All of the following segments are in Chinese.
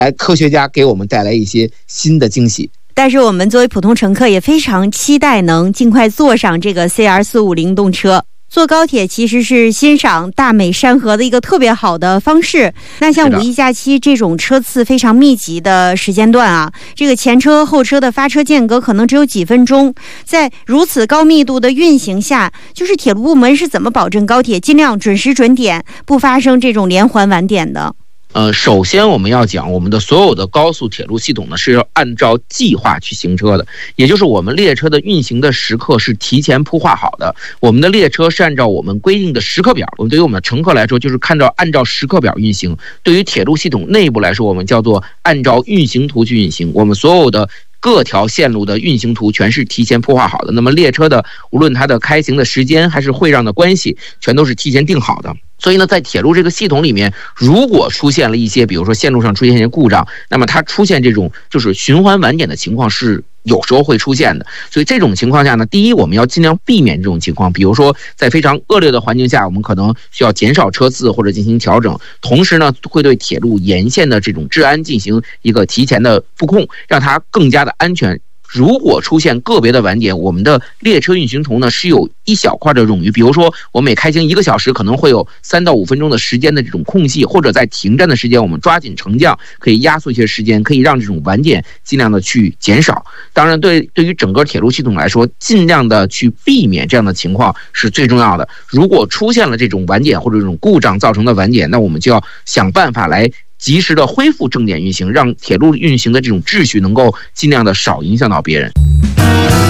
科学家给我们带来一些新的惊喜。 但是我们作为普通乘客也非常期待能尽快坐上这个 CR450 动车。坐高铁其实是欣赏大美山河的一个特别好的方式。那像五一假期这种车次非常密集的时间段啊，这个前车后车的发车间隔可能只有几分钟，在如此高密度的运行下，就是铁路部门是怎么保证高铁尽量准时准点，不发生这种连环晚点的？ 首先我们要讲，我们的所有的高速铁路系统呢是要按照计划去行车的，也就是我们列车的运行的时刻是提前铺画好的。我们的列车是按照我们规定的时刻表，我们对于我们的乘客来说就是按照时刻表运行。对于铁路系统内部来说，我们叫做按照运行图去运行。我们所有的各条线路的运行图全是提前铺画好的，那么列车的无论它的开行的时间还是会让的关系，全都是提前定好的。所以呢，在铁路这个系统里面，如果出现了一些，比如说线路上出现一些故障，那么它出现这种就是循环晚点的情况是有时候会出现的。所以这种情况下呢，第一，我们要尽量避免这种情况，比如说在非常恶劣的环境下，我们可能需要减少车次或者进行调整，同时呢，会对铁路沿线的这种治安进行一个提前的布控，让它更加的安全。如果出现个别的晚点，我们的列车运行图呢是有一小块的冗余，比如说我每开行1个小时可能会有3到5分钟的时间的这种空隙，或者在停站的时间我们抓紧乘降，可以压缩一些时间，可以让这种晚点尽量的去减少。当然对于整个铁路系统来说，尽量的去避免这样的情况是最重要的。如果出现了这种晚点或者这种故障造成的晚点，那我们就要想办法来及时的恢复正点运行，让铁路运行的这种秩序能够尽量的少影响到别人。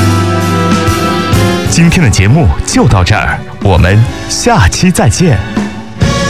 今天的节目就到这儿，我们下期再见。